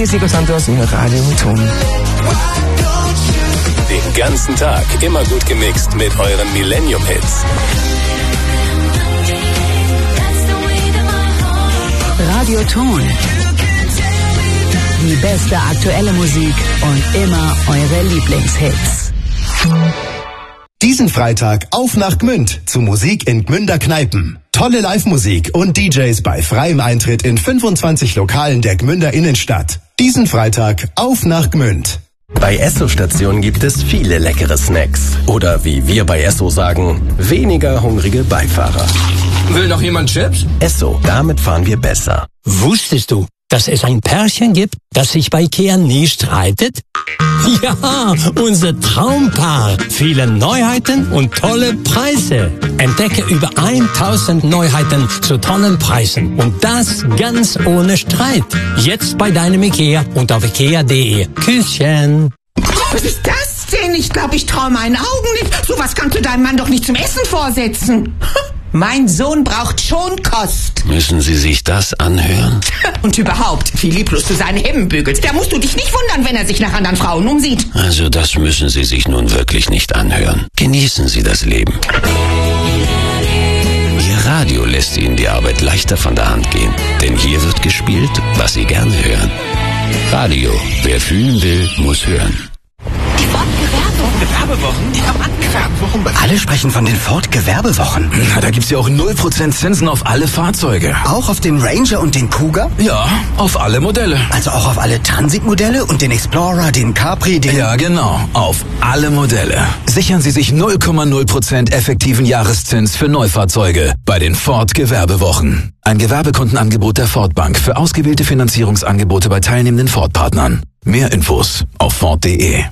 Sigo Santos, Radio Ton. Den ganzen Tag immer gut gemixt mit euren Millennium-Hits. Radio Ton. Die beste aktuelle Musik und immer eure Lieblingshits. Diesen Freitag auf nach Gmünd zu Musik in Gmünder Kneipen. Tolle Live-Musik und DJs bei freiem Eintritt in 25 Lokalen der Gmünder Innenstadt. Diesen Freitag auf nach Gmünd. Bei Esso-Stationen gibt es viele leckere Snacks. Oder wie wir bei Esso sagen, weniger hungrige Beifahrer. Will noch jemand Chips? Esso, damit fahren wir besser. Wusstest du, dass es ein Pärchen gibt, das sich bei Ikea nie streitet? Ja, unser Traumpaar. Viele Neuheiten und tolle Preise. Entdecke über 1000 Neuheiten zu tollen Preisen. Und das ganz ohne Streit. Jetzt bei deinem Ikea und auf ikea.de. Küsschen. Was ist das denn? Ich glaube, ich traue meinen Augen nicht. Sowas kannst du deinem Mann doch nicht zum Essen vorsetzen. Mein Sohn braucht Schonkost. Müssen Sie sich das anhören? Und überhaupt, wie lieblos du seine Hemden bügelst. Da musst du dich nicht wundern, wenn er sich nach anderen Frauen umsieht. Also das müssen Sie sich nun wirklich nicht anhören. Genießen Sie das Leben. Ihr Radio lässt Ihnen die Arbeit leichter von der Hand gehen. Denn hier wird gespielt, was Sie gerne hören. Radio, wer fühlen will, muss hören. Die Gewerbewochen? Die haben Gewerbewochen. Alle sprechen von den Ford-Gewerbewochen. Na, da gibt's ja auch 0% Zinsen auf alle Fahrzeuge. Auch auf den Ranger und den Cougar? Ja, auf alle Modelle. Also auch auf alle Transit-Modelle und den Explorer, den Capri, den... Ja, genau. Auf alle Modelle. Sichern Sie sich 0,0% effektiven Jahreszins für Neufahrzeuge bei den Ford-Gewerbewochen. Ein Gewerbekundenangebot der Ford Bank für ausgewählte Finanzierungsangebote bei teilnehmenden Ford-Partnern. Mehr Infos auf Ford.de.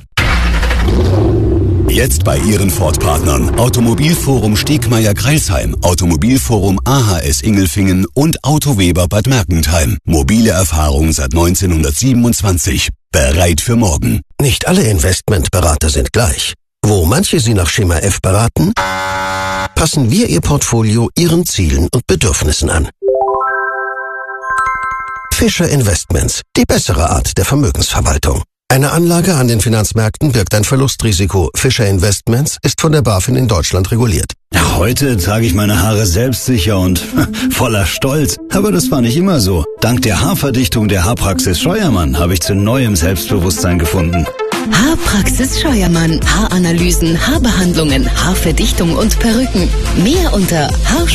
Jetzt bei Ihren Ford-Partnern. Automobilforum Stegmeier-Greilsheim, Automobilforum AHS Ingelfingen und Autoweber Bad Mergentheim. Mobile Erfahrung seit 1927. Bereit für morgen. Nicht alle Investmentberater sind gleich. Wo manche Sie nach Schema F beraten, passen wir Ihr Portfolio Ihren Zielen und Bedürfnissen an. Fischer Investments, die bessere Art der Vermögensverwaltung. Eine Anlage an den Finanzmärkten birgt ein Verlustrisiko. Fischer Investments ist von der BaFin in Deutschland reguliert. Ja, heute trage ich meine Haare selbstsicher und voller Stolz. Aber das war nicht immer so. Dank der Haarverdichtung der Haarpraxis Scheuermann habe ich zu neuem Selbstbewusstsein gefunden. Haarpraxis Scheuermann. Haaranalysen, Haarbehandlungen, Haarverdichtung und Perücken. Mehr unter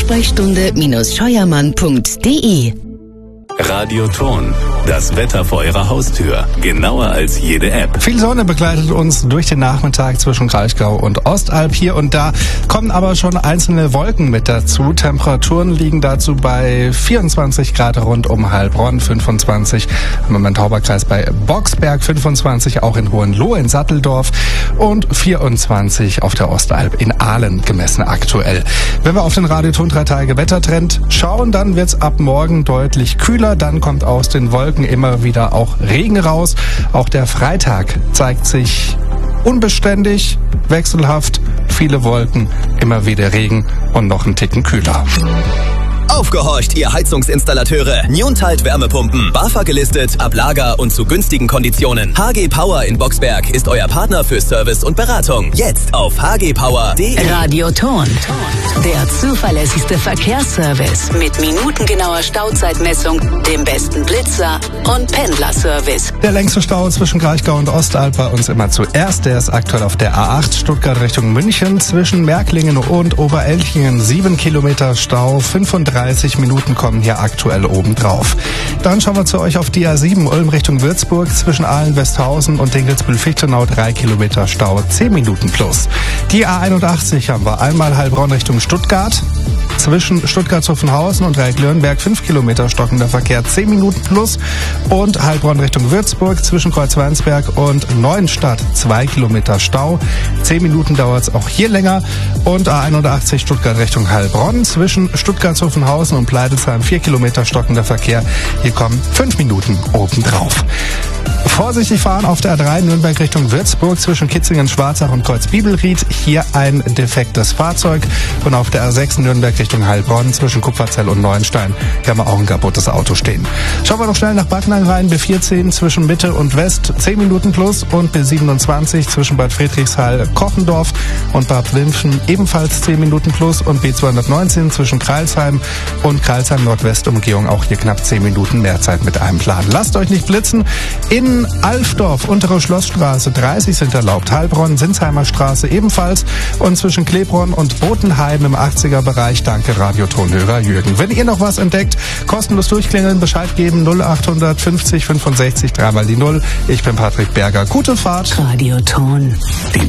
haarsprechstunde-scheuermann.de. Radio Ton, das Wetter vor Ihrer Haustür. Genauer als jede App. Viel Sonne begleitet uns durch den Nachmittag zwischen Kraichgau und Ostalb. Hier und da kommen aber schon einzelne Wolken mit dazu. Temperaturen liegen dazu bei 24 Grad rund um Heilbronn, 25 im Main-Tauber-Kreis bei Boxberg, 25 auch in Hohenlohe in Satteldorf und 24 auf der Ostalb in Aalen gemessen aktuell. Wenn wir auf den Radio Ton 3-Tage-Wettertrend schauen, dann wird's ab morgen deutlich kühler. Dann kommt aus den Wolken immer wieder auch Regen raus. Auch der Freitag zeigt sich unbeständig, wechselhaft, viele Wolken, immer wieder Regen und noch ein Ticken kühler. Aufgehorcht, ihr Heizungsinstallateure. Newntide Wärmepumpen. BAFA gelistet, ab Lager und zu günstigen Konditionen. HG Power in Boxberg ist euer Partner für Service und Beratung. Jetzt auf hgpower.de. Radio Ton. Der zuverlässigste Verkehrsservice mit minutengenauer Stauzeitmessung, dem besten Blitzer und Pendlerservice. Der längste Stau zwischen Kraichgau und Ostalb bei uns immer zuerst. Der ist aktuell auf der A8 Stuttgart Richtung München. Zwischen Märklingen und Oberelchingen 7 Kilometer Stau. 35 Minuten kommen hier aktuell obendrauf. Dann schauen wir zu euch auf die A7 Ulm Richtung Würzburg. Zwischen Aalen-Westhausen und Dinkelsbühl-Fichtenau 3 Kilometer Stau. 10 Minuten plus. Die A81 haben wir einmal Heilbronn Richtung Stuttgart. Zwischen Stuttgart-Zuffenhausen und Reik-Lörenberg 5 Kilometer stockender Verkehr, 10 Minuten plus. Und Heilbronn Richtung Würzburg zwischen Kreuzweinsberg und Neuenstadt 2 Kilometer Stau. 10 Minuten dauert es auch hier länger. Und A81 Stuttgart Richtung Heilbronn zwischen Stuttgart-Zuffenhausen und Pleidelsheim 4 Kilometer stockender Verkehr. Hier kommen 5 Minuten obendrauf. Vorsichtig fahren auf der A3 Nürnberg Richtung Würzburg zwischen Kitzingen, Schwarzach und Kreuzbibelried. Hier ein defektes Fahrzeug. Und auf der A6 Nürnberg Richtung Heilbronn zwischen Kupferzell und Neuenstein. Hier haben wir auch ein kaputtes Auto stehen. Schauen wir noch schnell nach Backnang rein. B14 zwischen Mitte und West 10 Minuten plus und B27 zwischen Bad Friedrichshall, Kochendorf und Bad Wimpfen ebenfalls 10 Minuten plus und B219 zwischen Kreilsheim und Kreilsheim Nordwest Umgehung auch hier knapp 10 Minuten mehr Zeit mit einem Plan. Lasst euch nicht blitzen. In Alfdorf, untere Schlossstraße 30 sind erlaubt. Heilbronn, Sinsheimer Straße ebenfalls und zwischen Klebronn und Botenheim im 80er Bereich. Danke Radiotonhörer Jürgen. Wenn ihr noch was entdeckt, kostenlos durchklingeln, Bescheid geben 0800 50 65 3 mal die 0. Ich bin Patrick Berger. Gute Fahrt. Radioton.